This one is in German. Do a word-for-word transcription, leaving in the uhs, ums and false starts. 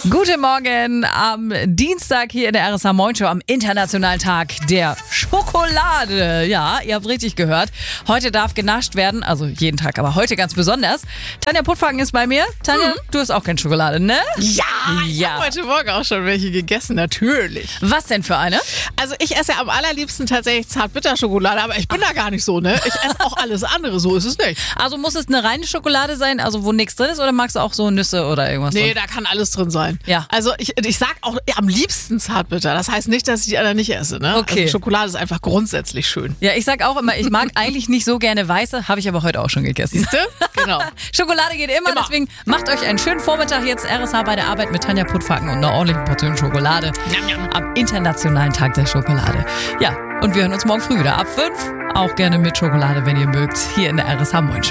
Guten Morgen am Dienstag hier in der R S H Moin Show am Internationalen Tag der Schokolade. Ja, ihr habt richtig gehört. Heute darf genascht werden, also jeden Tag, aber heute ganz besonders. Tanja Puttfagen ist bei mir. Tanja, hm. du hast auch keine Schokolade, ne? Ja, ich ja. habe heute Morgen auch schon welche gegessen, natürlich. Was denn für eine? Also ich esse ja am allerliebsten tatsächlich Zartbitterschokolade, aber ich bin da gar nicht so, ne? Ich esse auch alles andere, so ist es nicht. Also muss es eine reine Schokolade sein, also wo nichts drin ist, oder magst du auch so Nüsse oder irgendwas? Nee, drin? da kann alles drin sein. Ja. Also ich, ich sag auch ja, am liebsten Zartbitter. Das heißt nicht, dass ich die anderen nicht esse, ne? Okay. Also Schokolade ist einfach grundsätzlich schön. Ja, ich sag auch immer, ich mag eigentlich nicht so gerne weiße, habe ich aber heute auch schon gegessen. Siehst du? Genau. Schokolade geht immer, Immer. deswegen macht euch einen schönen Vormittag jetzt R S H bei der Arbeit mit Tanja Puttfagen und einer ordentlichen Portion Schokolade Njam, njam. am Internationalen Tag der Schokolade. Ja, und wir hören uns morgen früh wieder ab fünf. Auch gerne mit Schokolade, wenn ihr mögt, hier in der R S H Moin Show.